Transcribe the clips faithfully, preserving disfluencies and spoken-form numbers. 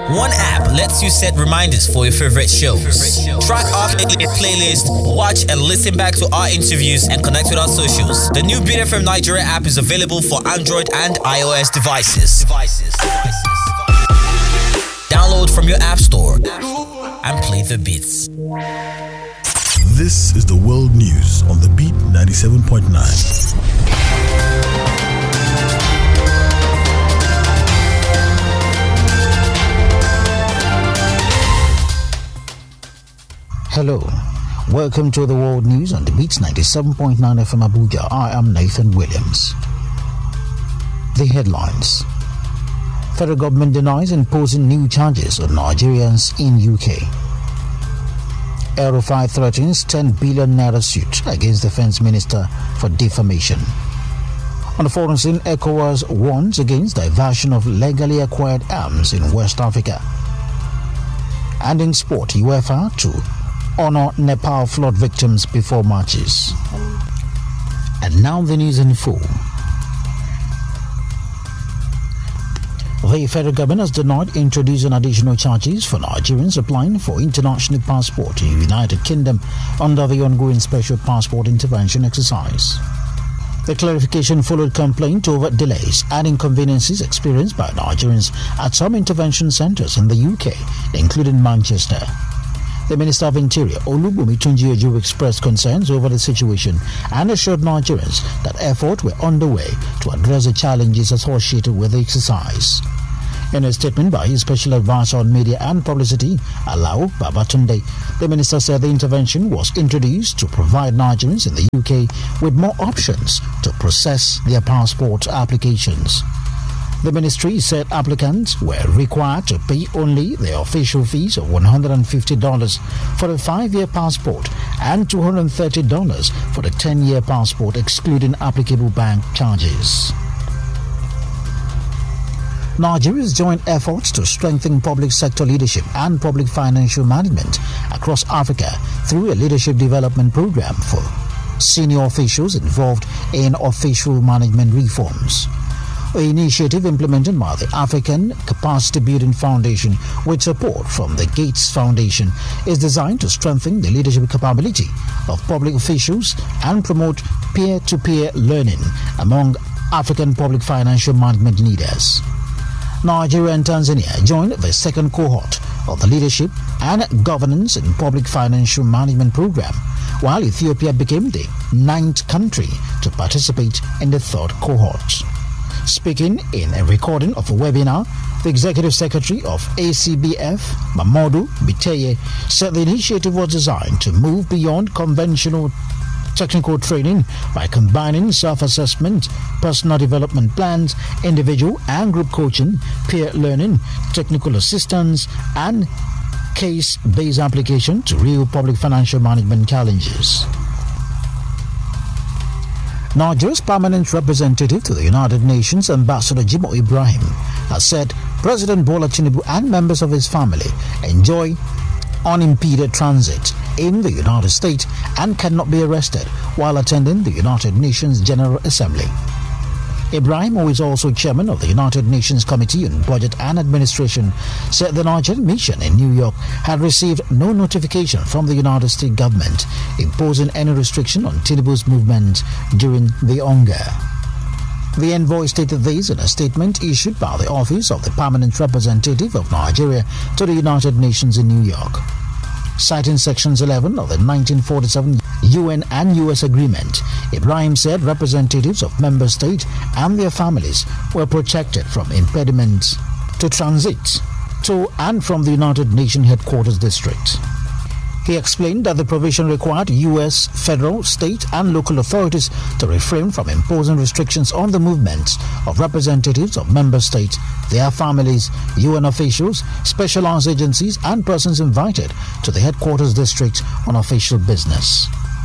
One app lets you set reminders for your favorite shows. Track our playlist, watch and listen back to our interviews, and connect with our socials. The new Beat F M Nigeria app is available for Android and iOS devices. devices. Download from your app store and play the beats. This is the world news on the Beat ninety-seven point nine. Hello, welcome to the world news on the Beats ninety-seven point nine F M Abuja. I am Nathan Williams. The headlines. Federal government denies imposing new charges on Nigerians in U K. El-Rufai threatens ten billion naira suit against defense minister for defamation. On the foreign scene, ECOWAS warns against diversion of legally acquired arms in West Africa. And in sport, UEFA to honor Nepal flood victims before matches. And now the news in full. The federal government has denied introducing additional charges for Nigerians applying for international passport in the United Kingdom under the ongoing special passport intervention exercise. The clarification followed complaint over delays and inconveniences experienced by Nigerians at some intervention centres in the U K, including Manchester. The Minister of Interior, Olubunmi Tunji-Ojo, expressed concerns over the situation and assured Nigerians that efforts were underway to address the challenges associated with the exercise. In a statement by his special advisor on media and publicity, Alao Babatunde, the minister said the intervention was introduced to provide Nigerians in the U K with more options to process their passport applications. The ministry said applicants were required to pay only the official fees of one hundred fifty dollars for a five-year passport and two hundred thirty dollars for the ten-year passport, excluding applicable bank charges. Nigeria's joint efforts to strengthen public sector leadership and public financial management across Africa through a leadership development program for senior officials involved in official management reforms. An initiative implemented by the African Capacity Building Foundation with support from the Gates Foundation is designed to strengthen the leadership capability of public officials and promote peer-to-peer learning among African public financial management leaders. Nigeria and Tanzania joined the second cohort of the Leadership and Governance in Public Financial Management program, while Ethiopia became the ninth country to participate in the third cohort. Speaking in a recording of a webinar, the Executive Secretary of A C B F, Mamodu Biteye, said the initiative was designed to move beyond conventional technical training by combining self-assessment, personal development plans, individual and group coaching, peer learning, technical assistance, and case-based application to real public financial management challenges. Nigeria's permanent representative to the United Nations, Ambassador Jimoh Ibrahim, has said President Bola Tinubu and members of his family enjoy unimpeded transit in the United States and cannot be arrested while attending the United Nations General Assembly. Ibrahim, who is also chairman of the United Nations Committee on Budget and Administration, said the Nigerian mission in New York had received no notification from the United States government imposing any restriction on Tinubu's movement during the hunger. The envoy stated this in a statement issued by the Office of the Permanent Representative of Nigeria to the United Nations in New York. Citing sections eleven of the nineteen forty-seven U N and U S agreement, Ibrahim said representatives of member states and their families were protected from impediments to transit to and from the United Nations headquarters district. He explained that the provision required U S federal, state and local authorities to refrain from imposing restrictions on the movements of representatives of member states, their families, U N officials, specialized agencies and persons invited to the headquarters district on official business.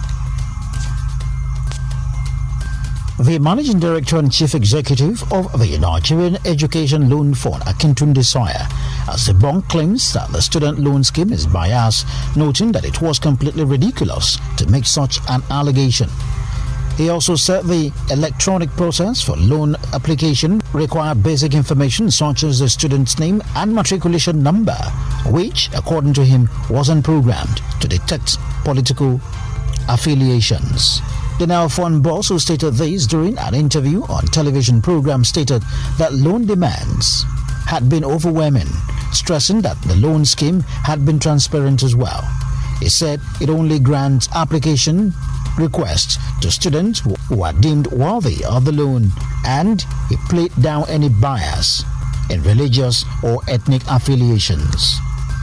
The Managing Director and Chief Executive of the Nigerian Education Loan Fund, Akintunde Sawyer, has debunked claims that the student loan scheme is biased, noting that it was completely ridiculous to make such an allegation. He also said the electronic process for loan application required basic information such as the student's name and matriculation number, which, according to him, wasn't programmed to detect political affiliations. The Nile Fund boss, who stated this during an interview on television program, stated that loan demands had been overwhelming, stressing that the loan scheme had been transparent as well. He said it only grants application requests to students who are deemed worthy of the loan, and he played down any bias in religious or ethnic affiliations.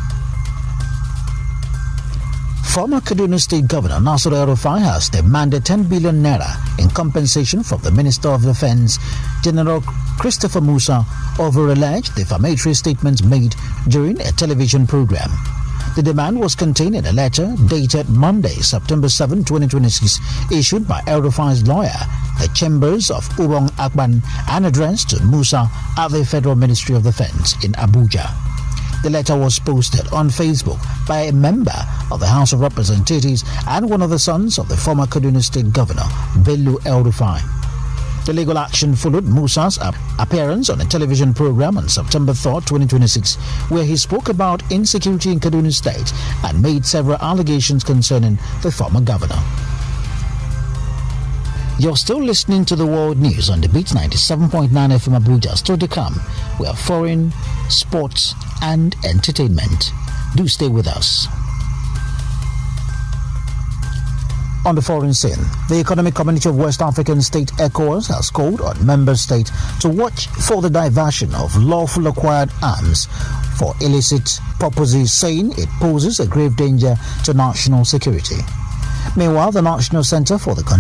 Former Kaduna State Governor Nasir El-Rufai has demanded ten billion naira in compensation from the Minister of Defense, General Christopher Musa, over alleged defamatory statements made during a television program. The demand was contained in a letter dated Monday, September seventh, twenty twenty-six, issued by El-Rufai's lawyer, the Chambers of Ubong Akban, and addressed to Musa at the Federal Ministry of Defense in Abuja. The letter was posted on Facebook by a member of the House of Representatives and one of the sons of the former Kaduna State Governor, Bello El-Rufai. The legal action followed Musa's appearance on a television program on September third, twenty twenty-six, where he spoke about insecurity in Kaduna State and made several allegations concerning the former governor. You're still listening to the World News on the Beat ninety-seven point nine F M Abuja. Still to come, we have foreign, sports, and entertainment. Do stay with us. On the foreign scene, the Economic Community of West African State ECOWAS has called on member states to watch for the diversion of lawful acquired arms for illicit purposes, saying it poses a grave danger to national security. Meanwhile, the National Center for the